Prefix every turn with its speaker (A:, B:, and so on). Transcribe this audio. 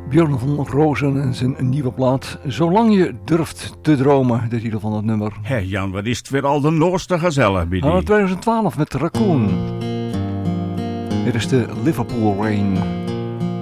A: Björn van Rozen en zijn nieuwe plaat Zolang je durft te dromen, de titel van het nummer.
B: Hé Jan, wat is het weer al de noorste gezellig bij die?
A: 2012 met Raccoon. Dit is de Liverpool Rain.